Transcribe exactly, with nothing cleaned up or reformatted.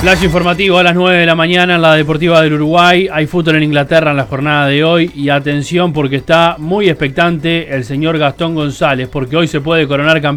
Flash informativo a las nueve de la mañana en la Deportiva del Uruguay. Hay fútbol en Inglaterra en la jornada de hoy. Y atención porque está muy expectante el señor Gastón González, porque hoy se puede coronar campeón.